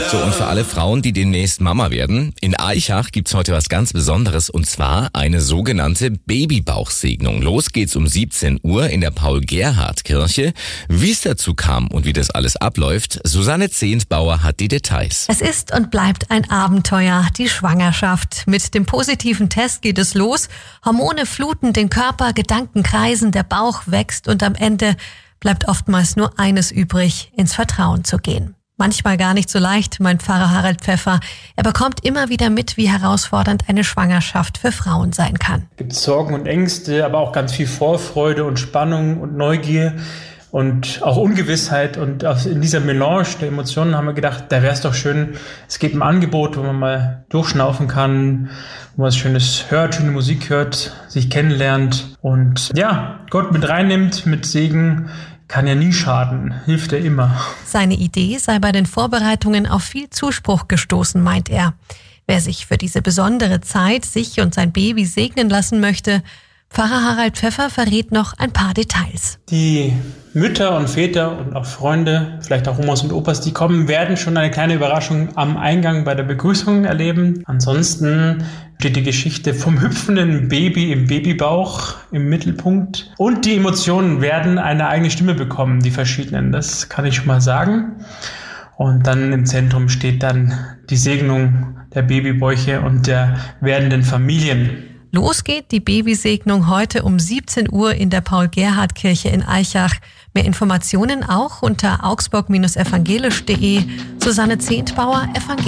So, und für alle Frauen, die demnächst Mama werden, in Aichach gibt's heute was ganz Besonderes, und zwar eine sogenannte Babybauchsegnung. Los geht's um 17 Uhr in der Paul-Gerhardt-Kirche. Wie es dazu kam und wie das alles abläuft, Susanne Zehntbauer hat die Details. Es ist und bleibt ein Abenteuer, die Schwangerschaft. Mit dem positiven Test geht es los. Hormone fluten den Körper, Gedanken kreisen, der Bauch wächst und am Ende bleibt oftmals nur eines übrig, ins Vertrauen zu gehen. Manchmal gar nicht so leicht, meint Pfarrer Harald Pfeffer. Er bekommt immer wieder mit, wie herausfordernd eine Schwangerschaft für Frauen sein kann. Es gibt Sorgen und Ängste, aber auch ganz viel Vorfreude und Spannung und Neugier und auch Ungewissheit. Und in dieser Melange der Emotionen haben wir gedacht, da wäre es doch schön, es gibt ein Angebot, wo man mal durchschnaufen kann, wo man was Schönes hört, schöne Musik hört, sich kennenlernt und ja, Gott mit reinnimmt, mit Segen. Kann ja nie schaden, hilft er immer. Seine Idee sei bei den Vorbereitungen auf viel Zuspruch gestoßen, meint er. Wer sich für diese besondere Zeit sich und sein Baby segnen lassen möchte, Pfarrer Harald Pfeffer verrät noch ein paar Details. Die Mütter und Väter und auch Freunde, vielleicht auch Omas und Opas, die kommen, werden schon eine kleine Überraschung am Eingang bei der Begrüßung erleben. Ansonsten steht die Geschichte vom hüpfenden Baby im Babybauch im Mittelpunkt. Und die Emotionen werden eine eigene Stimme bekommen, die verschiedenen. Das kann ich schon mal sagen. Und dann im Zentrum steht dann die Segnung der Babybäuche und der werdenden Familien. Los geht die Babysegnung heute um 17 Uhr in der Paul-Gerhardt-Kirche in Aichach. Mehr Informationen auch unter augsburg-evangelisch.de. Susanne Zehntbauer, Evangelisch.